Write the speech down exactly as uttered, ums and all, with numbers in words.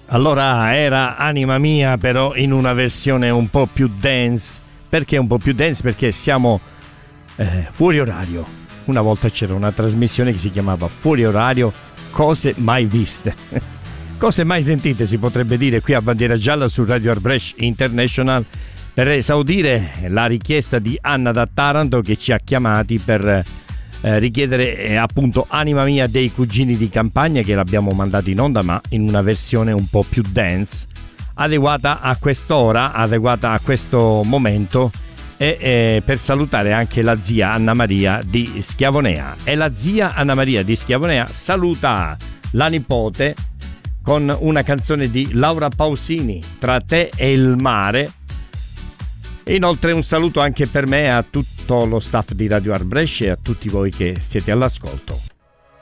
Allora era Anima Mia, però in una versione un po' più dance. Perché un po' più dance? Perché siamo eh, fuori orario. Una volta c'era una trasmissione che si chiamava Fuori Orario, cose mai viste. Cose mai sentite, si potrebbe dire, qui a Bandiera Gialla su Radio Arbresh International, per esaudire la richiesta di Anna da Taranto, che ci ha chiamati per eh, richiedere eh, appunto Anima Mia dei Cugini di Campagna, che l'abbiamo mandato in onda ma in una versione un po' più dance, adeguata a quest'ora, adeguata a questo momento, e eh, per salutare anche la zia Anna Maria di Schiavonea. E la zia Anna Maria di Schiavonea saluta la nipote con una canzone di Laura Pausini, Tra te e il mare. E inoltre un saluto anche per me a tutto lo staff di Radio Arbresh e a tutti voi che siete all'ascolto.